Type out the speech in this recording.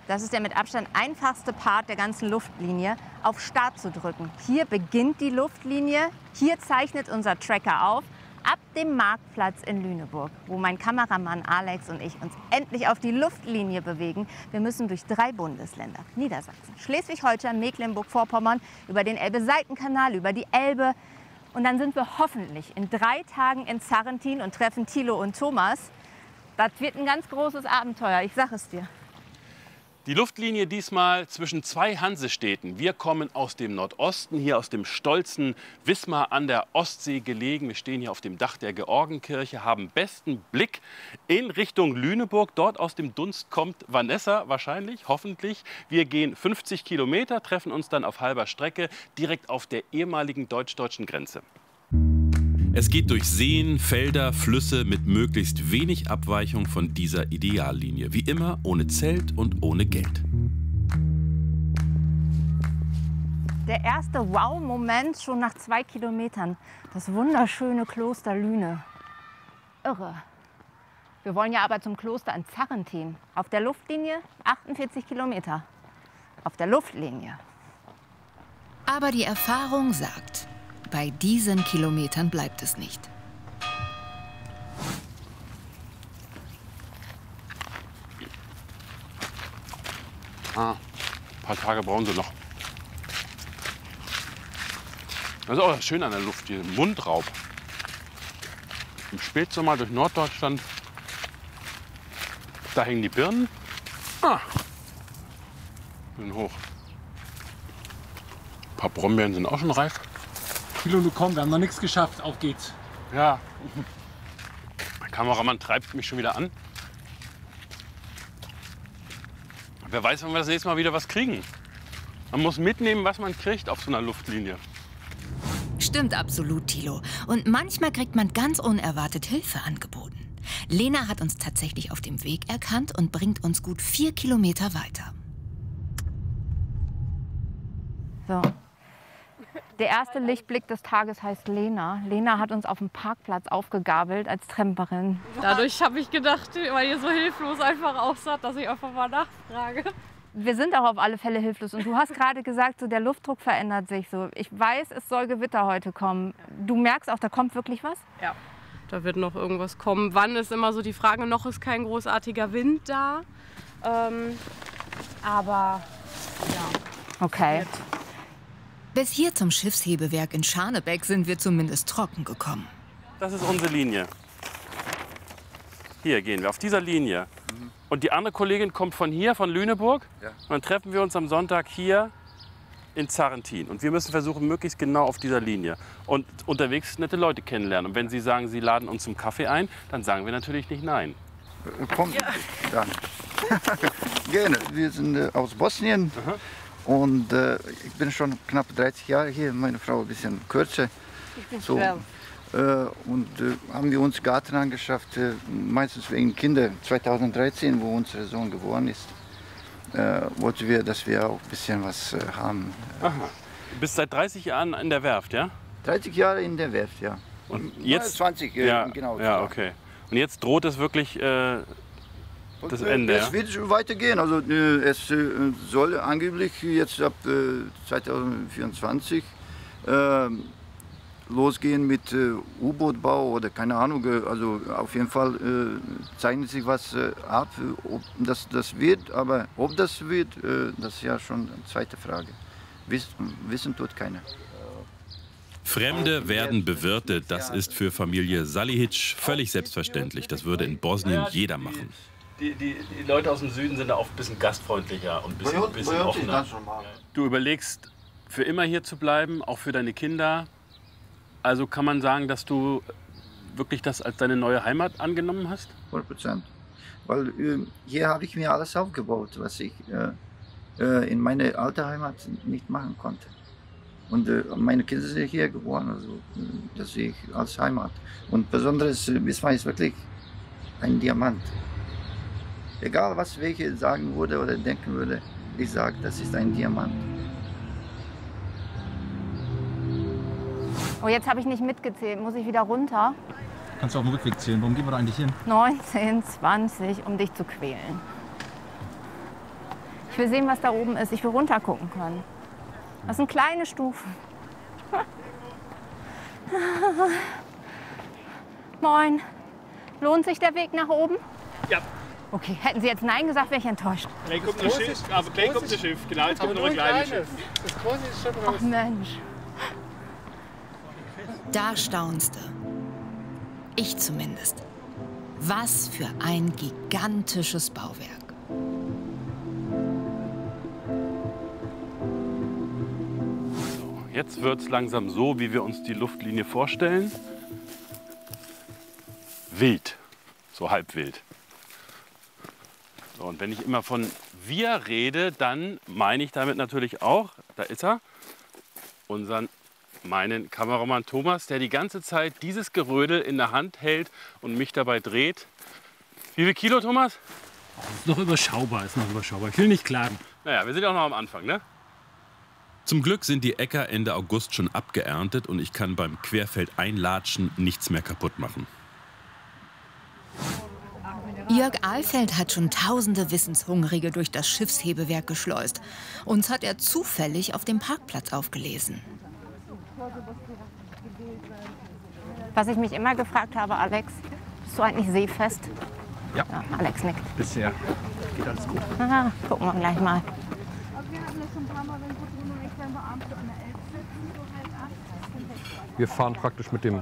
das ist der mit Abstand einfachste Part der ganzen Luftlinie, auf Start zu drücken. Hier beginnt die Luftlinie, hier zeichnet unser Tracker auf, ab dem Marktplatz in Lüneburg, wo mein Kameramann Alex und ich uns endlich auf die Luftlinie bewegen. Wir müssen durch 3 Bundesländer, Niedersachsen, Schleswig-Holstein, Mecklenburg-Vorpommern, über den Elbe-Seitenkanal, über die Elbe. Und dann sind wir hoffentlich in 3 Tagen in Sarrentin und treffen Thilo und Thomas. Das wird ein ganz großes Abenteuer, ich sag es dir. Die Luftlinie diesmal zwischen 2 Hansestädten. Wir kommen aus dem Nordosten, hier aus dem stolzen Wismar an der Ostsee gelegen. Wir stehen hier auf dem Dach der Georgenkirche, haben besten Blick in Richtung Lüneburg. Dort aus dem Dunst kommt Vanessa wahrscheinlich, hoffentlich. Wir gehen 50 Kilometer, treffen uns dann auf halber Strecke direkt auf der ehemaligen deutsch-deutschen Grenze. Es geht durch Seen, Felder, Flüsse mit möglichst wenig Abweichung von dieser Ideallinie. Wie immer ohne Zelt und ohne Geld. Der erste Wow-Moment schon nach 2 Kilometern. Das wunderschöne Kloster Lüne. Irre. Wir wollen ja aber zum Kloster in Sarrentin. Auf der Luftlinie 48 Kilometer. Auf der Luftlinie. Aber die Erfahrung sagt, bei diesen Kilometern bleibt es nicht. Ein paar Tage brauchen sie noch. Das ist auch das Schöne an der Luft hier, Mundraub. Im Spätsommer durch Norddeutschland, da hängen die Birnen. Sind hoch. Ein paar Brombeeren sind auch schon reif. Thilo, du komm, wir haben noch nichts geschafft. Auf geht's. Ja. Der Kameramann treibt mich schon wieder an. Wer weiß, wann wir das nächste Mal wieder was kriegen. Man muss mitnehmen, was man kriegt auf so einer Luftlinie. Stimmt absolut, Thilo. Und manchmal kriegt man ganz unerwartet Hilfe angeboten. Lena hat uns tatsächlich auf dem Weg erkannt und bringt uns gut 4 Kilometer weiter. So. Der erste Lichtblick des Tages heißt Lena. Lena hat uns auf dem Parkplatz aufgegabelt als Tramperin. Dadurch habe ich gedacht, weil ihr so hilflos einfach aussah, dass ich einfach mal nachfrage. Wir sind auch auf alle Fälle hilflos. Und du hast gerade gesagt, so, der Luftdruck verändert sich so. Ich weiß, es soll Gewitter heute kommen. Du merkst auch, da kommt wirklich was? Ja, da wird noch irgendwas kommen. Wann ist immer so die Frage, noch ist kein großartiger Wind da. Aber ja. Okay. Bis hier zum Schiffshebewerk in Scharnebeck sind wir zumindest trocken gekommen. Das ist unsere Linie. Hier gehen wir, auf dieser Linie. Und die andere Kollegin kommt von hier, von Lüneburg. Ja. Und dann treffen wir uns am Sonntag hier in Sarrentin. Und wir müssen versuchen, möglichst genau auf dieser Linie. Und unterwegs nette Leute kennenlernen. Und wenn Sie sagen, Sie laden uns zum Kaffee ein, dann sagen wir natürlich nicht nein. Komm, ja. Dann. Gerne. Wir sind aus Bosnien. Aha. Und ich bin schon knapp 30 Jahre hier, meine Frau ein bisschen kürzer. Ich bin so, und haben wir uns Garten angeschafft, meistens wegen Kinder. 2013, wo unser Sohn geboren ist, wollten wir, dass wir auch ein bisschen was haben. Aha. Du bist seit 30 Jahren in der Werft, ja? 30 Jahre in der Werft, ja. Und jetzt 20, ja, genau. Ja, okay. Und jetzt droht es wirklich das Ende, es wird weitergehen. Also es soll angeblich jetzt ab 2024 losgehen mit U-Boot-Bau oder keine Ahnung. Also auf jeden Fall zeichnet sich was ab, ob das wird. Aber ob das wird, das ist ja schon eine zweite Frage. Wissen tut keiner. Fremde werden bewirtet. Das ist für Familie Salihic völlig selbstverständlich. Das würde in Bosnien jeder machen. Die Leute aus dem Süden sind da oft ein bisschen gastfreundlicher und ein bisschen offener. Du überlegst, für immer hier zu bleiben, auch für deine Kinder. Also kann man sagen, dass du wirklich das als deine neue Heimat angenommen hast? 100%. Weil hier habe ich mir alles aufgebaut, was ich in meiner alten Heimat nicht machen konnte. Und meine Kinder sind hier geboren, also das sehe ich als Heimat. Und besonders Wismar ist wirklich ein Diamant. Egal, was welche sagen würde oder denken würde, ich sage, das ist ein Diamant. Oh, jetzt habe ich nicht mitgezählt. Muss ich wieder runter? Kannst du auf dem Rückweg zählen. Warum gehen wir da eigentlich hin? 19, 20, um dich zu quälen. Ich will sehen, was da oben ist. Ich will runter gucken können. Das sind kleine Stufen. Moin. Lohnt sich der Weg nach oben? Ja. Okay, hätten Sie jetzt Nein gesagt, wäre ich enttäuscht. Gleich kommt ein Schiff, aber gleich kommt ein Schiff. Genau, jetzt kommt noch ein kleines Schiff. Das große ist schon Ach Mensch. Da staunst du. Ich zumindest. Was für ein gigantisches Bauwerk. Jetzt wird es langsam so, wie wir uns die Luftlinie vorstellen. Wild, so halb wild. So, und wenn ich immer von wir rede, dann meine ich damit natürlich auch, da ist er, meinen Kameramann Thomas, der die ganze Zeit dieses Gerödel in der Hand hält und mich dabei dreht. Wie viel Kilo, Thomas? Ist noch überschaubar, ist noch überschaubar. Ich will nicht klagen. Naja, wir sind auch noch am Anfang, ne? Zum Glück sind die Äcker Ende August schon abgeerntet und ich kann beim Querfeldeinlatschen nichts mehr kaputt machen. Jörg Ahlfeld hat schon tausende Wissenshungrige durch das Schiffshebewerk geschleust. Uns hat er zufällig auf dem Parkplatz aufgelesen. Was ich mich immer gefragt habe, Alex, bist du eigentlich seefest? Ja. Alex nickt. Bisher geht alles gut. Aha, gucken wir gleich mal. Wir fahren praktisch mit dem